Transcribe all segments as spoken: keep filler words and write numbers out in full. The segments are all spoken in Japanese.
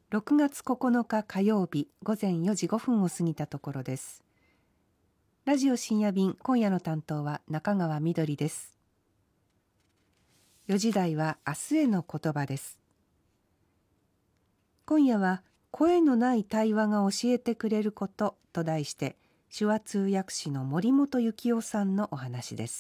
ろくがつここのか火曜日午前よじごふんを過ぎたところです。ラジオ深夜便、今夜の担当は中川みどりです。よじ台は明日への言葉です。今夜は声のない対話が教えてくれることと題して、手話通訳士の森本幸男さんのお話です。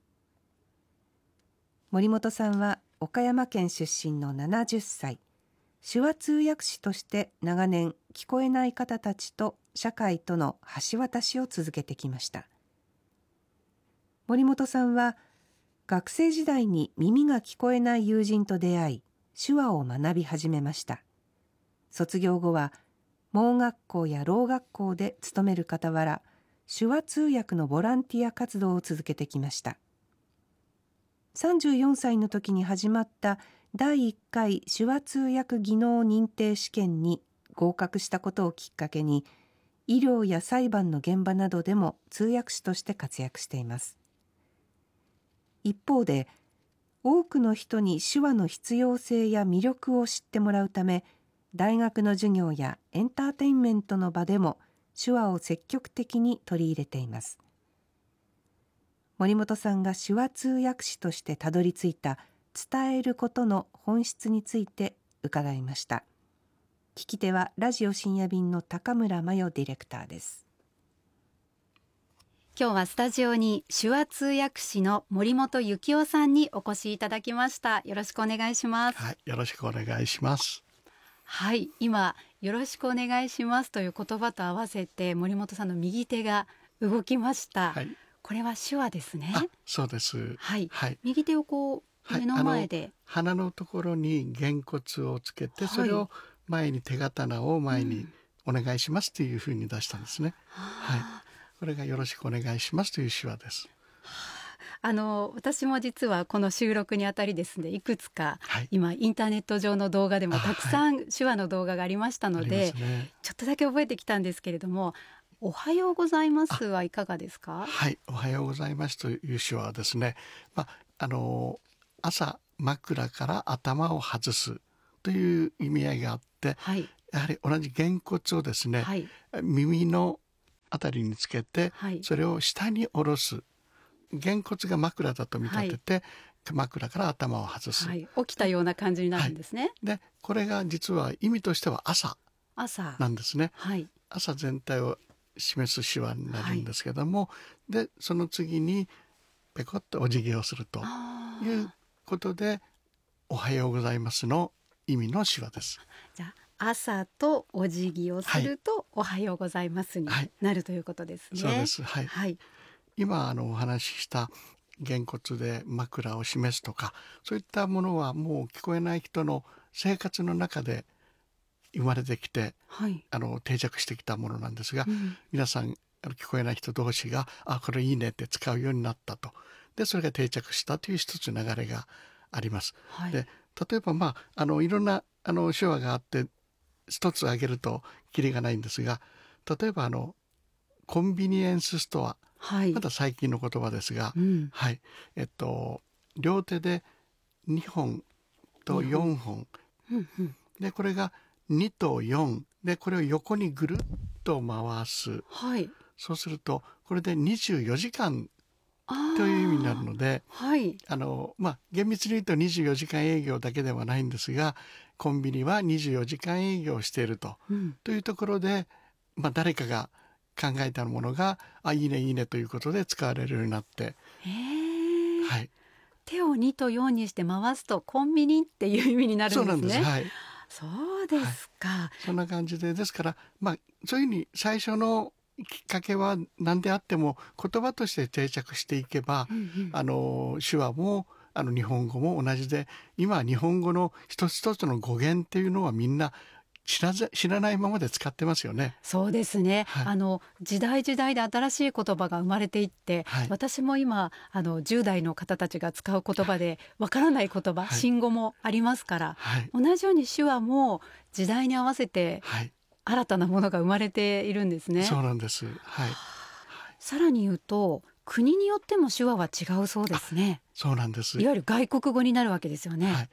森本さんは岡山県出身のななじゅっさい、手話通訳士として長年聞こえない方たちと社会との橋渡しを続けてきました。森本さんは学生時代に耳が聞こえない友人と出会い、手話を学び始めました。卒業後は盲学校やろう学校で勤める傍ら、手話通訳のボランティア活動を続けてきました。さんじゅうよんさいの時に始まっただいいっかい手話通訳技能認定試験に合格したことをきっかけに、医療や裁判の現場などでも通訳士として活躍しています。一方で、多くの人に手話の必要性や魅力を知ってもらうため、大学の授業やエンターテインメントの場でも手話を積極的に取り入れています。森本さんが手話通訳士としてたどり着いた伝えることの本質について伺いました。聞き手はラジオ深夜便の高村真代ディレクターです。 今日はスタジオに手話通訳士の森本幸男さんにお越しいただきました。よろしくお願いします。 はい、よろしくお願いします。 はい、今よろしくお願いしますという言葉と合わせて森本さんの右手が動きました。はい、これは手話ですね。 あ、そうです。 はい、 はい、 右手をこう目の前で、はい、 鼻のところにげんこつをつけて、はい、それを前に手刀を前にお願いしますというふうに出したんですね。うん、はい、これがよろしくお願いしますという手話です。 あの私も実はこの収録にあたりですね、いくつか、 はい、 今インターネット上の動画でもたくさん手話の動画がありましたので、はいね、ちょっとだけ覚えてきたんですけれども、おはようございますはいかがですか？ はい、おはようございますという手話はですね、まあ、あの朝枕から頭を外すという意味合いがあって、はい、やはり同じげんこつをですね、はい、耳のあたりにつけて、はい、それを下に下ろす。げんこつが枕だと見立てて、はい、枕から頭を外す、はい、 起きたような感じになるんですね。はい、 でこれが実は意味としては朝なんですね。 はい、 朝全体を示す手話になるんですけども、はい、でその次にペコッとお辞儀をするということで、おはようございますの意味の手話です。 じゃあ朝とお辞儀をすると、はい、おはようございますになるということですね。 そうです。はい、 はい、 今あのお話ししたげんこつで枕を示すとか、そういったものはもう聞こえない人の生活の中で生まれてきて、はい、あの定着してきたものなんですが、うん、皆さん聞こえない人同士があこれいいねって使うようになったと。でそれが定着したという一つ流れがあります。はい、で例えば、まあ、あのいろんなあの手話があって一つ挙げるとキリがないんですが、例えばあのコンビニエンスストア、はい、まだ最近の言葉ですが、うん、はい、えっと両手でにほんとよんほん、うんうん、でこれがにとよんで、これを横にぐるっと回す、はい、そうするとこれでにじゅうよじかんという意味になるので、はい、あのまあ、厳密に言うとにじゅうよじかん営業だけではないんですが、コンビニはにじゅうよじかん営業していると、うん、というところで、まあ、誰かが考えたものがあいいねいいねということで使われるようになって、 へー、 はい、 手をにとよんにして回すとコンビニっていう意味になるんですね。 そうなんです。はい、 そうですか、はい、 そんな感じで、ですから、まあ、そういうふうに最初のきっかけは何であっても言葉として定着していけば、うんうん、あの手話もあの日本語も同じで、今日本語の一つ一つの語源っていうのはみんな知らず、知らないままで使ってますよね。 そうですね、はい、あの時代時代で新しい言葉が生まれていって、はい、私も今あのじゅう代の方たちが使う言葉でわからない言葉、はい、新語もありますから、はい、同じように手話も時代に合わせて新たなものが生まれているんですね。 そうなんです、はい、 さらに言うと国によっても手話は違うそうですね。 そうなんです。 いわゆる外国語になるわけですよね。 はい、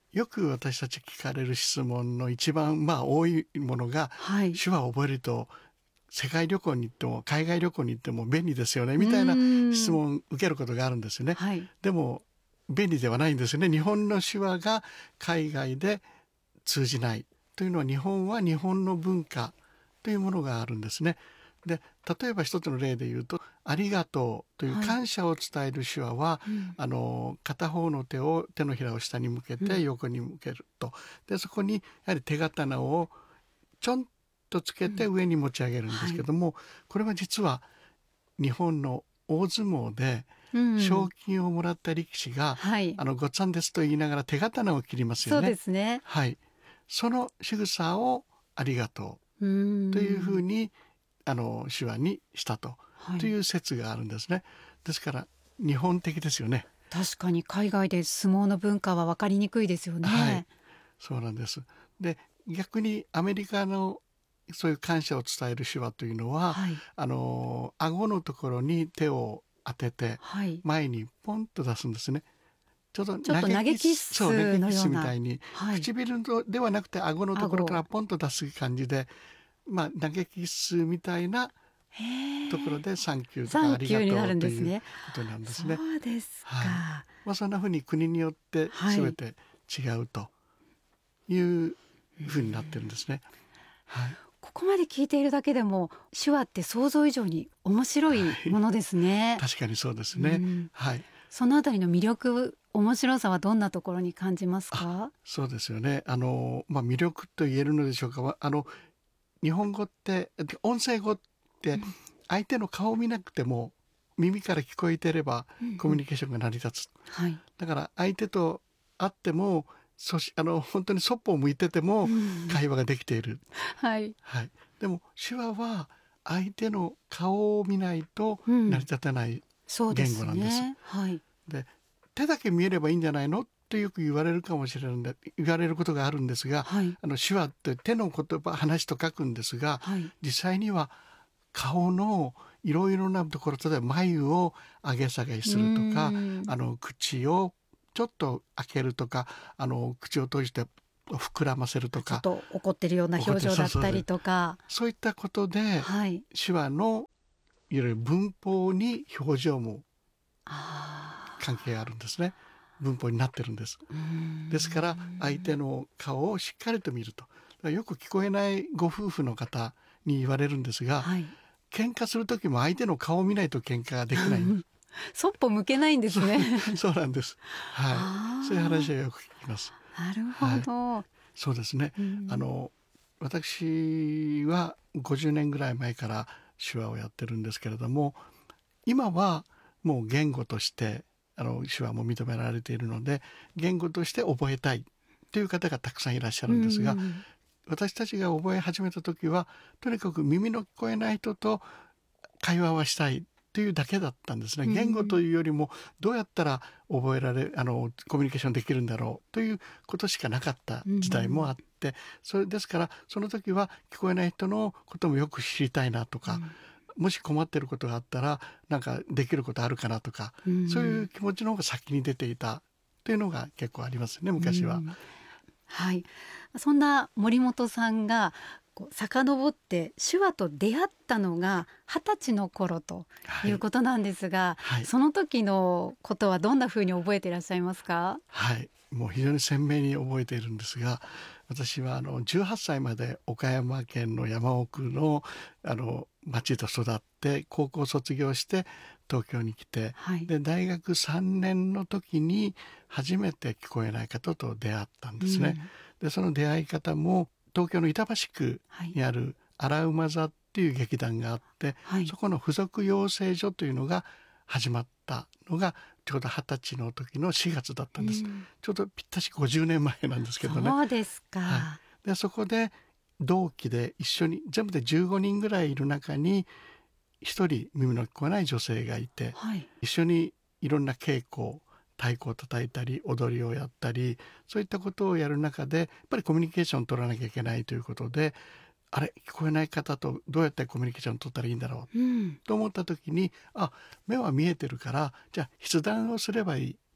よく私たち聞かれる質問の一番まあ多いものが、はい、手話を覚えると世界旅行に行っても海外旅行に行っても便利ですよねみたいな質問を受けることがあるんですよね、はい、でも便利ではないんですよね。日本の手話が海外で通じないというのは、日本は日本の文化というものがあるんですね。で、例えば一つの例で言うと、ありがとうという感謝を伝える手話は、はいうん、あの片方の手を手のひらを下に向けて横に向けると、うん、でそこにやはり手刀をちょんとつけて上に持ち上げるんですけども、うんはい、これは実は日本の大相撲で賞金をもらった力士が、うん、あのごっつぁんですと言いながら手刀を切りますよね。 そうですね、 はい、その仕草をありがとうというふうにあの手話にしたと、はい、という説があるんですね。ですから日本的ですよね。 確かに海外で相撲の文化は分かりにくいですよね。 はい、そうなんです。で、逆にアメリカのそういう感謝を伝える手話というのは、はい、あの顎のところに手を当てて前にポンと出すんですね。ちょっと投げキッスのような、投げキッスみたいに、はい、唇ではなくて顎のところからポンと出す感じで、まあ、投げキッスみたいなところでサンキューとかありがとうということなんですね。 そうですか、 はいまあ、そんなふうに国によって全て違うというふうになってるんですね。はい、 ここまで聞いているだけでも手話って想像以上に面白いものですね。 はい、確かにそうですね、うんはい、 そのあたりの魅力、面白さはどんなところに感じますか？ そうですよね。あの、まあ、魅力と言えるのでしょうか。あの日本語って音声語って相手の顔を見なくても耳から聞こえていればコミュニケーションが成り立つ、うんうんはい、だから相手と会ってもそしあの本当にそっぽを向いてても会話ができている、うんはいはい、でも手話は相手の顔を見ないと成り立たない言語なんです、うん、そうですね、はい、で手だけ見えればいいんじゃないのってよく言われるかもしれないんで言われることがあるんですが、はい、あの手話って手の言葉話と書くんですが、はい、実際には顔のいろいろなところ、例えば眉を上げ下げするとか、あの口をちょっと開けるとか、あの口を閉じて膨らませるとか、 ちょっと怒ってるような表情だったりとか、 そういったことで、はい、手話のいわゆる文法に表情も関係があるんですね。文法になってるんです。ですから相手の顔をしっかりと見ると。よく聞こえないご夫婦の方に言われるんですが、はい、喧嘩する時も相手の顔を見ないと喧嘩ができないそっぽ向けないんですね。 そう、そうなんです、はい、そういう話はよく聞きます。 なるほど、 はい、そうですね、あの私はごじゅうねんぐらい前から手話をやってるんですけれども、今はもう言語としてあの手話も認められているので、言語として覚えたいという方がたくさんいらっしゃるんですが、うんうん、私たちが覚え始めた時はとにかく耳の聞こえない人と会話はしたいというだけだったんですね。言語というよりもどうやったら覚えられあのコミュニケーションできるんだろうということしかなかった時代もあって、うん、それですからその時は聞こえない人のこともよく知りたいなとか、うん、もし困っていることがあったらなんかできることあるかなとか、うん、そういう気持ちの方が先に出ていたというのが結構ありますね、昔は、うん、 はい、そんな森本さんが遡って手話と出会ったのが二十歳の頃ということなんですが、はいはい、その時のことはどんなふうに覚えていらっしゃいますか？ はい、もう非常に鮮明に覚えているんですが、私はあのじゅうはっさいまで岡山県の山奥のあの町で育って高校卒業して東京に来て、はい、で大学さんねんの時に初めて聞こえない方と出会ったんですね、うん、でその出会い方も東京の板橋区にある荒馬座っていう劇団があって、はい、そこの附属養成所というのが始まったのがちょうど二十歳の時のしがつだったんです、うん、ちょうどぴったしごじゅうねんまえなんですけどね。 そうですか、 はい、でそこで同期で一緒に全部でじゅうごにんぐらいいる中に一人耳の聞こえない女性がいて、はい、一緒にいろんな稽古、太鼓を叩いたり踊りをやったりそういったことをやる中でやっぱりコミュニケーションを取らなきゃいけないということで、あれ聞こえない方とどうやってコミュニケーションを取ったらいいんだろう、うん、と思った時に、あ目は見えてるからじゃあ筆談をすればいい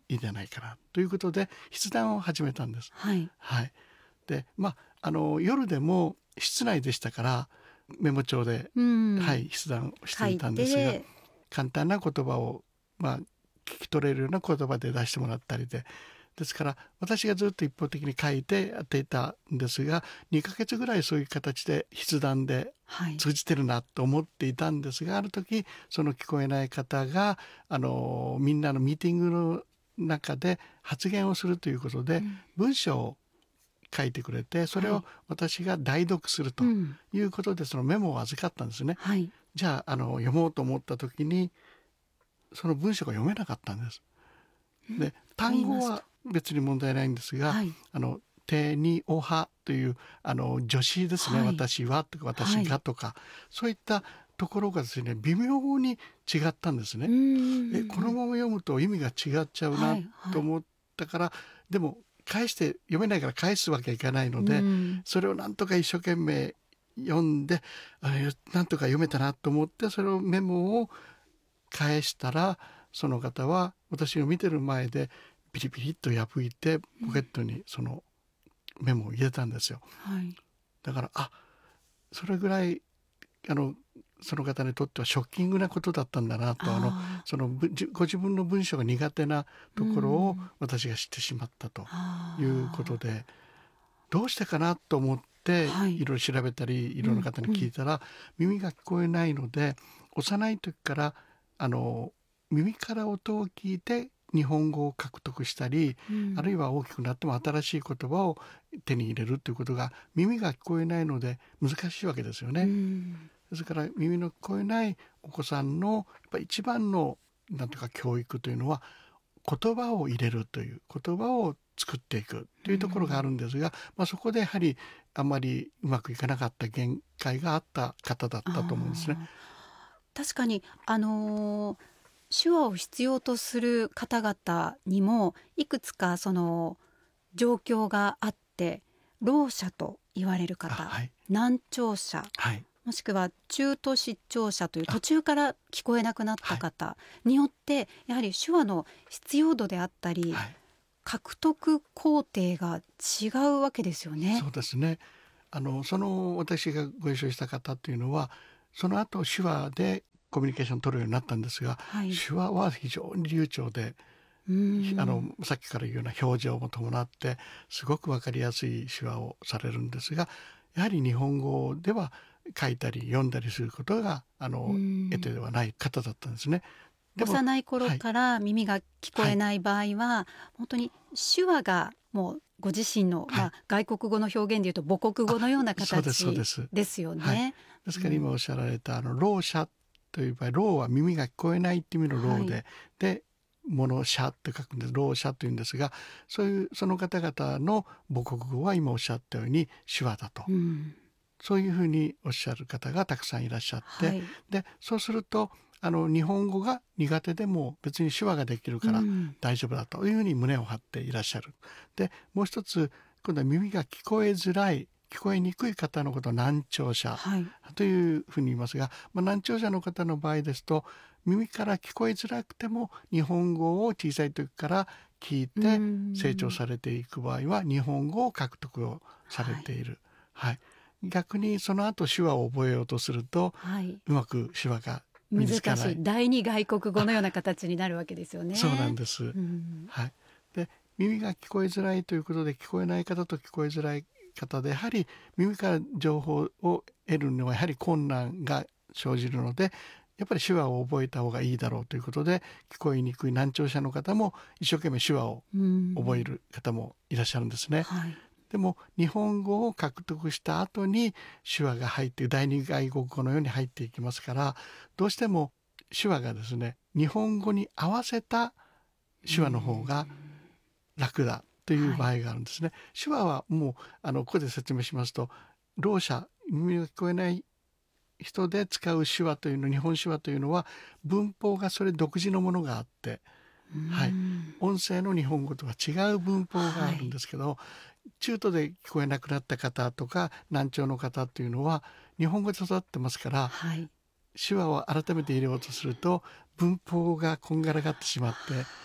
いいんじゃないかなということで筆談を始めたんです。 はい、 はい、でまああの夜でも室内でしたからメモ帳で、 うん、 はい、筆談をしていたんですが、簡単な言葉を、まあ、聞き取れるような言葉で出してもらったりで、ですから私がずっと一方的に書いてやっていたんですが、にかげつぐらいそういう形で筆談で通じてるなと思っていたんですが、はい、ある時その聞こえない方があのみんなのミーティングの中で発言をするということで、うん、文章を書いてくれて、それを私が代読するということで、そのメモを預かったんですね。はい、じゃあ、あの読もうと思った時にその文章が読めなかったんです。で、単語は別に問題ないんですが、はい、あのてにおはというあの助詞ですね、はい、私はとか私がとか、はい、そういったところがですね微妙に違ったんですね。えこのまま読むと意味が違っちゃうなと思ったから、はいはい、でも返して読めないから返すわけいかないので、うん、それをなんとか一生懸命読んで、あなんとか読めたなと思って、それをメモを返したら、その方は私を見てる前でピリピリっと破いてポケットにそのメモを入れたんですよ。はい、だからあそれぐらいあのその方にとってはショッキングなことだったんだなと、あのそのご自分の文章が苦手なところを私が知ってしまったということで、うん、どうしてかなと思って、はい、いろいろ調べたりいろんな方に聞いたら、うんうん、耳が聞こえないので幼い時からあの耳から音を聞いて日本語を獲得したり、うん、あるいは大きくなっても新しい言葉を手に入れるということが耳が聞こえないので難しいわけですよね。うん、ですから耳の聞こえないお子さんのやっぱ一番のなんていうか教育というのは言葉を入れるという言葉を作っていくというところがあるんですが、うんまあ、そこでやはりあまりうまくいかなかった限界があった方だったと思うんですね。 確かにあのー手話を必要とする方々にもいくつかその状況があって、ろう者と言われる方、はい、難聴者、はい、もしくは中途失調者という途中から聞こえなくなった方によってやはり手話の必要度であったり、はい、獲得工程が違うわけですよね。 そうですね。あのその私がご一緒した方というのはその後手話でコミュニケーションを取るようになったんですが、はい、手話は非常に流暢で、うんあのさっきから言うような表情も伴ってすごく分かりやすい手話をされるんですが、やはり日本語では書いたり読んだりすることがあの得手ではない方だったんですね。 でも幼い頃から耳が聞こえない場合は、はい、本当に手話がもうご自身の、はいまあ、外国語の表現でいうと母国語のような形ですよね。 はい、ですから今おっしゃられた、うん、あのろう者という場合、ろうは耳が聞こえないっていう意味のろうで、はい、で物者って書くんです。ろう者というんですが、そういうその方々の母国語は今おっしゃったように手話だと、うん、そういうふうにおっしゃる方がたくさんいらっしゃって、はい、でそうするとあの日本語が苦手でも別に手話ができるから大丈夫だというふうに胸を張っていらっしゃる。でもう一つ今度は耳が聞こえづらい聞こえにくい方のことを難聴者というふうに言いますが、はいまあ、難聴者の方の場合ですと耳から聞こえづらくても日本語を小さい時から聞いて成長されていく場合は日本語を獲得をされている、はいはい、逆にその後手話を覚えようとすると、はい、うまく手話が身につかない、 難しい第二外国語のような形になるわけですよね。 そうなんです、うんはい、で耳が聞こえづらいということで聞こえない方と聞こえづらい方でやはり耳から情報を得るのはやはり困難が生じるのでやっぱり手話を覚えた方がいいだろうということで聞こえにくい難聴者の方も一生懸命手話を覚える方もいらっしゃるんですね、はい、でも日本語を獲得した後に手話が入って第二外国語のように入っていきますからどうしても手話がですね日本語に合わせた手話の方が楽だという場合があるんですね、はい、手話はもうあのここで説明しますとろう者耳が聞こえない人で使う手話というの日本手話というのは文法がそれ独自のものがあって、はい、音声の日本語とは違う文法があるんですけど、はい、中途で聞こえなくなった方とか難聴の方というのは日本語で育ってますから、はい、手話を改めて入れようとすると文法がこんがらがってしまって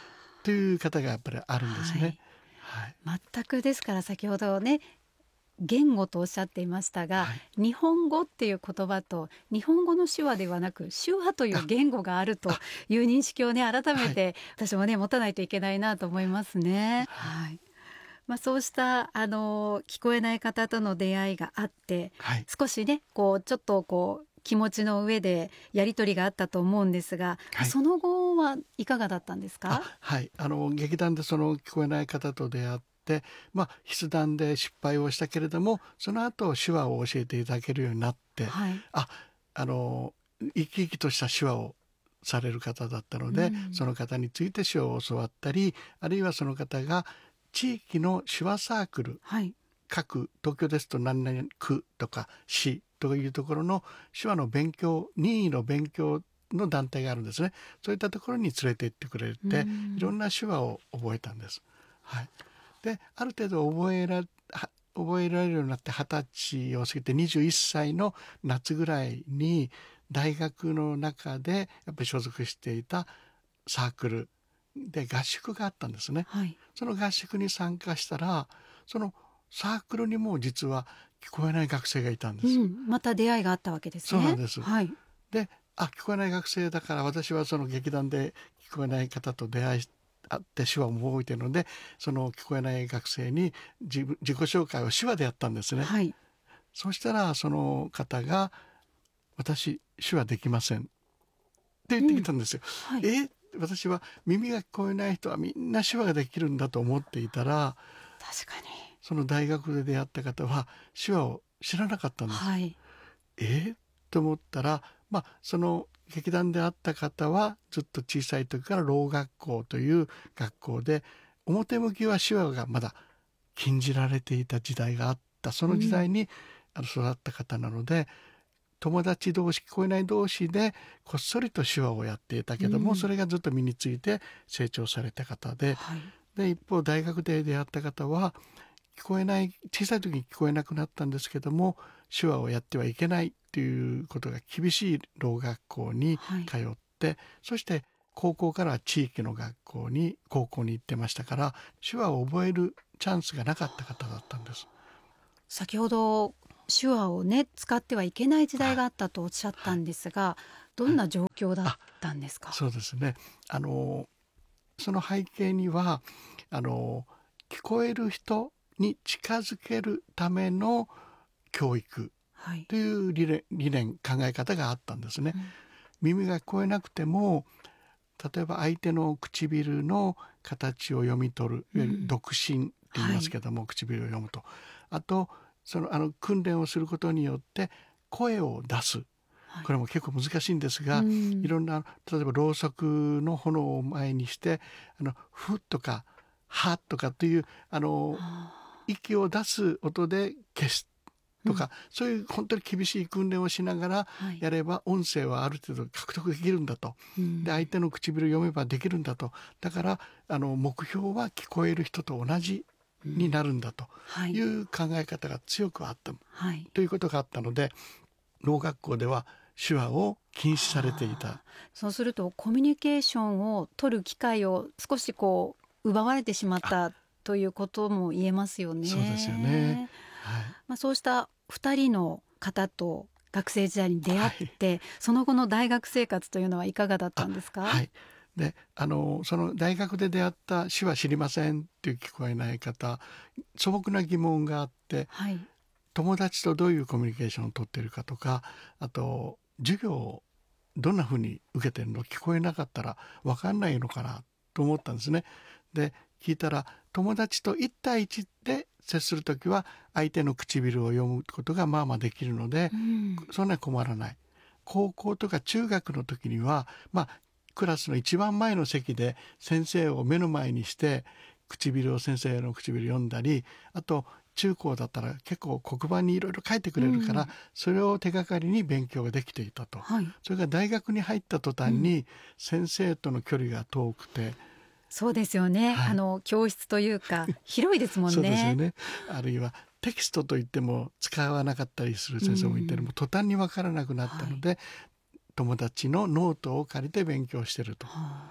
という方がやっぱりあるんですね。 はいはい、全くですから先ほどね言語とおっしゃっていましたが、はい、日本語っていう言葉と日本語の手話ではなく手話という言語があるという認識をね改めて私もね持たないといけないなと思いますね。はいはい、まあ、そうしたあの聞こえない方との出会いがあって、はい、少しねこうちょっとこう気持ちの上でやり取りがあったと思うんですが、はい、その後はいかがだったんですか？ あ、はい、あの劇団でその聞こえない方と出会ってでまあ、筆談で失敗をしたけれどもその後手話を教えていただけるようになって、はい、ああの生き生きとした手話をされる方だったので、うん、その方について手話を教わったりあるいはその方が地域の手話サークル、はい、各東京ですと何々区とか市というところの手話の勉強任意の勉強の団体があるんですね。そういったところに連れて行ってくれて、うん、いろんな手話を覚えたんです。はい、である程度覚えら覚えられるようになってはたちを過ぎてにじゅういっさいの夏ぐらいに大学の中でやっぱり所属していたサークルで合宿があったんですね。はい、その合宿に参加したらそのサークルにも実は聞こえない学生がいたんです。 うん、また出会いがあったわけですね。 そうなんです。 はい、 であ聞こえない学生だから私はその劇団で聞こえない方と出会いあって手話も覚えているのでその聞こえない学生に 自, 自己紹介を手話でやったんですね。はい、そしたらその方が私手話できませんって言ってきたんですよ。うんはい、え私は耳が聞こえない人はみんな手話ができるんだと思っていたら確かにその大学で出会った方は手話を知らなかったんです。はい、えと思ったらまあその劇団であった方はずっと小さい時からろう学校という学校で表向きは手話がまだ禁じられていた時代があったその時代に育った方なので、うん、友達同士聞こえない同士でこっそりと手話をやっていたけども、うん、それがずっと身について成長された方で、はい、で一方大学で出会った方は聞こえない小さい時に聞こえなくなったんですけども手話をやってはいけないということが厳しいろう学校に通って、はい、そして高校からは地域の学校に高校に行ってましたから手話を覚えるチャンスがなかった方だったんです。 先ほど手話をね使ってはいけない時代があったとおっしゃったんですが、はい、どんな状況だったんですか？ そうですねあのその背景にはあの聞こえる人に近づけるための教育という理念、理念考え方があったんですね。うん、耳が聞こえなくても例えば相手の唇の形を読み取る、いわゆる読心って言いますけども、うんはい、唇を読むとあとそのあの訓練をすることによって声を出すこれも結構難しいんですが、はい、いろんな例えばろうそくの炎を前にしてあのふとかはとかというあの息を出す音で消すとか、うん、そういう本当に厳しい訓練をしながらやれば音声はある程度獲得できるんだと、はい、で相手の唇を読めばできるんだとだからあの目標は聞こえる人と同じになるんだという考え方が強くあった、はい、ということがあったのでろう学校では手話を禁止されていた。 そうするとコミュニケーションを取る機会を少しこう奪われてしまったということも言えますよね。 そうですよね、 はいまあ、そうしたふたりの方と学生時代に出会って、はい、その後の大学生活というのはいかがだったんですか？ はいであのその大学で出会った手話知りませんっていう聞こえない方素朴な疑問があって、はい、友達とどういうコミュニケーションを取っているかとかあと授業をどんなふうに受けてるの聞こえなかったら分かんないのかなと思ったんですね。で聞いたら友達といち対いちで接するときは相手の唇を読むことがまあまあできるので、うん、そんなに困らない。高校とか中学の時にはまあクラスの一番前の席で先生を目の前にして唇を先生の唇読んだりあと中高だったら結構黒板にいろいろ書いてくれるから、うん、それを手がかりに勉強ができていたと、はい、それが大学に入った途端に先生との距離が遠くて、うん、 そうですよね、はい、あの教室というか広いですもんねそうですよね。あるいはテキストといっても使わなかったりする先生もいて、うん、もう途端に分からなくなったので、はい、友達のノートを借りて勉強していると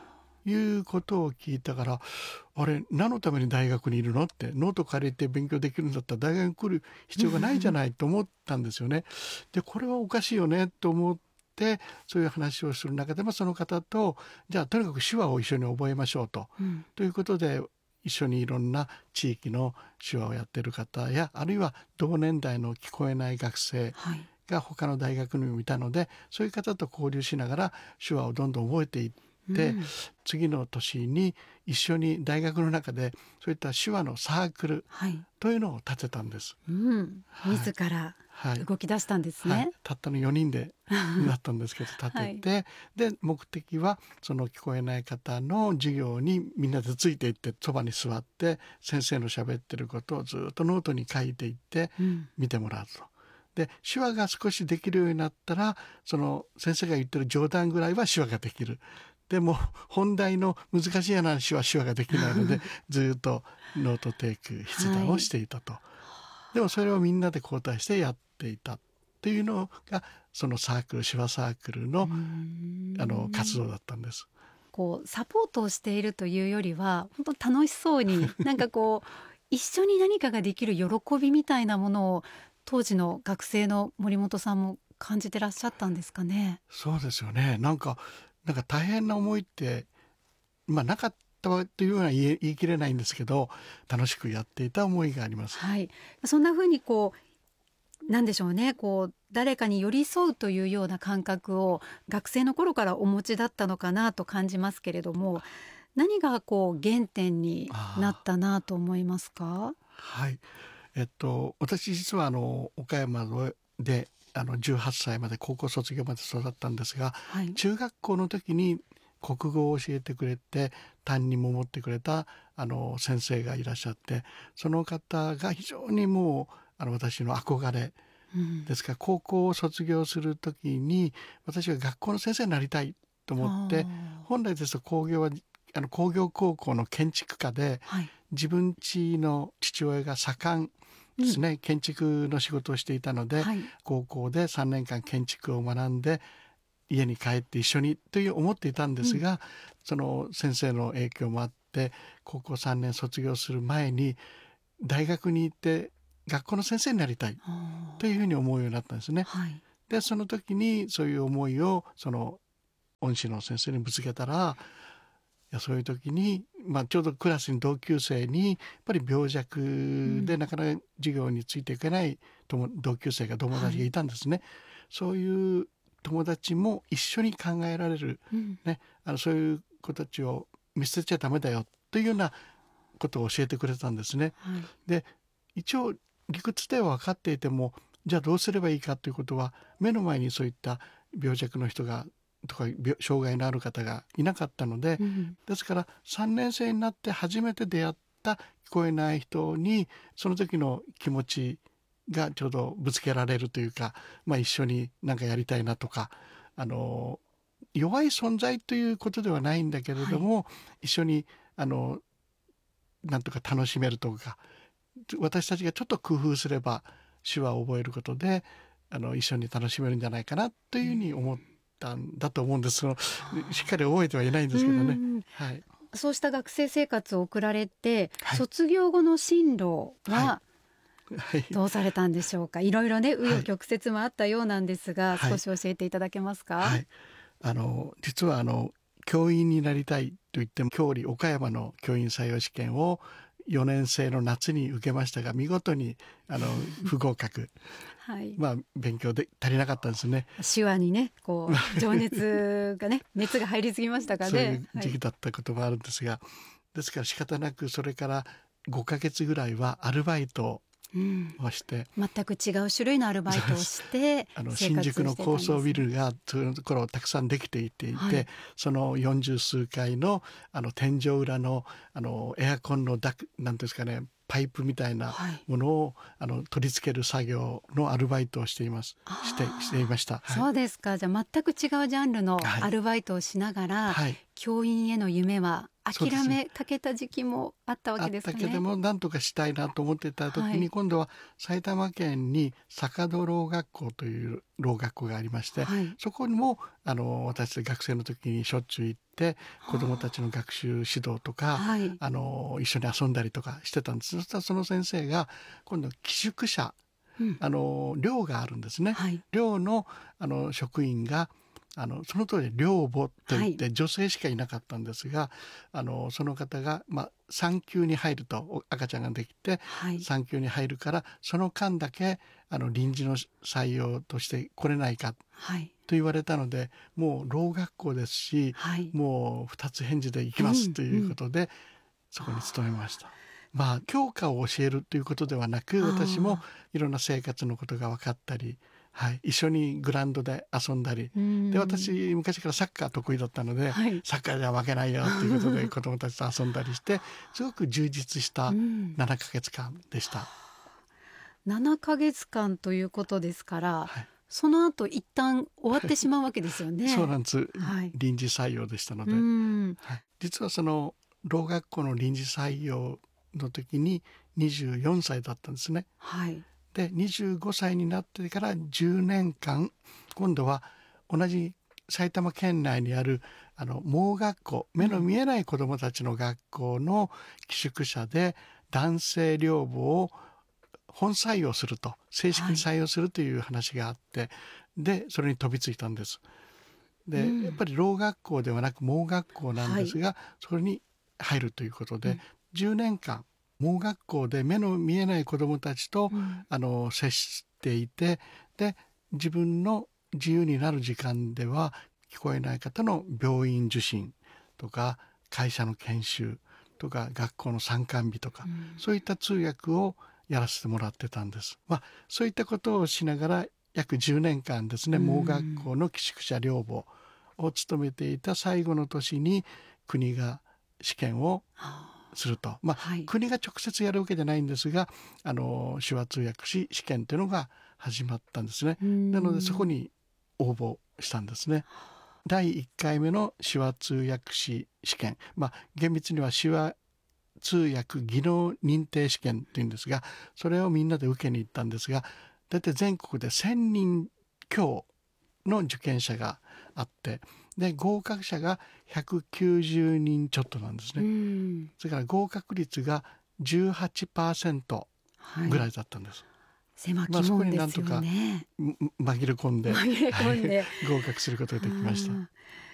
いうことを聞いたから、あれ何のために大学にいるのって、ノート借りて勉強できるんだったら大学に来る必要がないじゃないと思ったんですよね。でこれはおかしいよねと思って、そういう話をする中でもその方と、じゃあとにかく手話を一緒に覚えましょうと、うん、ということで一緒にいろんな地域の手話をやってる方や、あるいは同年代の聞こえない学生が他の大学にもいたので、はい、そういう方と交流しながら手話をどんどん覚えていって、うん、次の年に一緒に大学の中でそういった手話のサークルというのを立てたんです、 はい、うん、自ら動き出したんですね、はいはい、 たったのよにんでなったんですけど立てて、はい、で目的はその聞こえない方の授業にみんなでついていって、そばに座って先生の喋ってることをずっとノートに書いていって見てもらうと、うん、で手話が少しできるようになったら、その先生が言ってる冗談ぐらいは手話ができる。でも本題の難しい話は手話ができないのでずっとノートテイク筆談をしていたと、はい、でもそれをみんなで交代してやっていたっていうのがそのサークル、手話サークルのあの活動だったんです。 こうサポートをしているというよりは、本当楽しそうになんかこう一緒に何かができる喜びみたいなものを当時の学生の森本さんも感じてらっしゃったんですかね。 そうですよね。なんかなんか大変な思いって、まあ、なかったというような言い、言い切れないんですけど、楽しくやっていた思いがあります、 はい、そんな風にこうなんでしょうね、こう誰かに寄り添うというような感覚を学生の頃からお持ちだったのかなと感じますけれども、何がこう原点になったなと思いますか？ はい、えっと、私実はあの岡山であのじゅうはっさいまで高校卒業まで育ったんですが、はい、中学校の時に国語を教えてくれて担任も持ってくれたあの先生がいらっしゃって、その方が非常にもうあの私の憧れ、うん、ですから高校を卒業する時に私は学校の先生になりたいと思って、本来ですと工業はあの工業高校の建築科で、はい、自分家の父親が左官ですね、うん、建築の仕事をしていたので、はい、高校でさんねんかん建築を学んで家に帰って一緒にという思っていたんですが、うん、その先生の影響もあって高校さんねん卒業する前に大学に行って学校の先生になりたいというふうに思うようになったんですね、はい、でその時にそういう思いをその恩師の先生にぶつけたら、いやそういう時に、まあ、ちょうどクラスに同級生にやっぱり病弱でなかなか授業についていけない友同級生が友達がいたんですね、はい、そういう友達も一緒に考えられる、うんね、あのそういう子たちを見捨てちゃダメだよというようなことを教えてくれたんですね、はい、で一応理屈では分かっていても、じゃあどうすればいいかということは目の前にそういった病弱の人がとか障害のある方がいなかったので、うん、ですからさんねん生になって初めて出会った聞こえない人にその時の気持ちがちょうどぶつけられるというか、まあ、一緒に何かやりたいなとか、あの弱い存在ということではないんだけれども、はい、一緒にあのなんとか楽しめるとか、私たちがちょっと工夫すれば手話を覚えることであの一緒に楽しめるんじゃないかなというふうに思ったんだと思うんです。そのしっかり覚えてはいないんですけどね、はい、 そうした学生生活を送られて、はい、卒業後の進路は、はい、どうされたんでしょうか。いろいろね紆余曲折もあったようなんですが、はい、少し教えていただけますか。 はい、あの実はあの教員になりたいと言っても郷里岡山の教員採用試験をよねん生の夏に受けましたが、見事にあの不合格はい、まあ勉強で足りなかったんですね。 手話にねこう情熱がね熱が入りすぎましたかね。 そういう時期だったこともあるんですが、はい、ですから仕方なくそれからごかげつぐらいはアルバイトをして、 うん、全く違う種類のアルバイトをしてあの新宿の高層ビルがその頃たくさんできていていて、はい、そのよんじゅうすうかいのあの天井裏のあのエアコンのダクなんですかね、パイプみたいなものを、はい、あの取り付ける作業のアルバイトをしていますしてしていました、 はい、そうですか。じゃあ全く違うジャンルのアルバイトをしながら、はい、教員への夢は諦めかけた時期もあったわけですかね。 あったけども何とかしたいなと思ってた時に、はい、今度は埼玉県に坂戸ろう学校というろう学校がありまして、はい、そこにもあの私学生の時にしょっちゅう行って子どもたちの学習指導とか、はい、あの一緒に遊んだりとかしてたんです。そしたらその先生が今度寄宿舎、うん、あの寮があるんですね、はい、寮の、あの職員があのその当時寮母といって女性しかいなかったんですが、はい、あのその方が、まあ、産休に入ると赤ちゃんができて、はい、産休に入るからその間だけあの臨時の採用として来れないか、はい、と言われたので、もうろう学校ですし、はい、もう二つ返事で行きますということで、うんうん、そこに勤めました。まあ教科を教えるということではなく、私もいろんな生活のことが分かったり、はい、一緒にグラウンドで遊んだり、で私昔からサッカー得意だったので、はい、サッカーじゃ負けないよということで子どもたちと遊んだりしてすごく充実したななかげつかんでした。 ななかげつかんということですから、はい、その後一旦終わってしまうわけですよね。 そうなんです、はい、臨時採用でしたので、はい、実はそのろう学校の臨時採用の時ににじゅうよんさいだったんですね。はい、でにじゅうごさいになってからじゅうねんかん今度は同じ埼玉県内にあるあの盲学校、目の見えない子どもたちの学校の寄宿舎で男性寮母を本採用すると、正式に採用するという話があって、はい、でそれに飛びついたんです。で、うん、やっぱりろう学校ではなく盲学校なんですが、はい、それに入るということで、うん、じゅうねんかん盲学校で目の見えない子どもたちと、うん、あの接していて、で自分の自由になる時間では聞こえない方の病院受診とか会社の研修とか学校の参観日とか、うん、そういった通訳をやらせてもらってたんです。まあ、そういったことをしながら約じゅうねんかんですね、盲学校の寄宿舎寮母を務めていた最後の年に国が試験をすると、まあはい、国が直接やるわけじゃないんですが、あの手話通訳士試験というのが始まったんですね。なのでそこに応募したんですね。だいいっかいめの手話通訳士試験、まあ、厳密には手話通訳技能認定試験というんですが、それをみんなで受けに行ったんですが、だいたい全国でせんにん強の受験者があって、で合格者がひゃくきゅうじゅうにんちょっとなんですね。うんそれから合格率が じゅうはちパーセント ぐらいだったんです。はい狭き門ですよね。 まあ、そこになんとか紛れ込んで、紛れ込んで合格することができました。